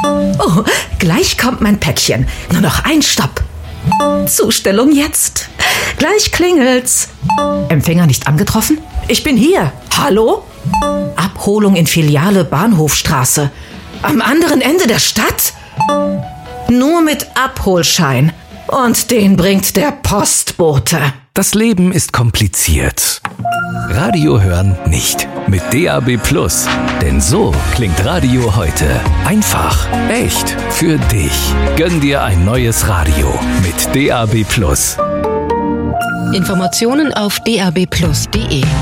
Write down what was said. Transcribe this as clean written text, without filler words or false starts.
Oh, gleich kommt mein Päckchen. Nur noch ein Stopp. Zustellung jetzt. Gleich klingelt's. Empfänger nicht angetroffen? Ich bin hier. Hallo? Abholung in Filiale Bahnhofstraße. Am anderen Ende der Stadt? Nur mit Abholschein. Und den bringt der Postbote. Das Leben ist kompliziert. Radio hören nicht. Mit DAB+. Denn so klingt Radio heute. Einfach, echt, für dich. Gönn dir ein neues Radio mit DAB+. Informationen auf dabplus.de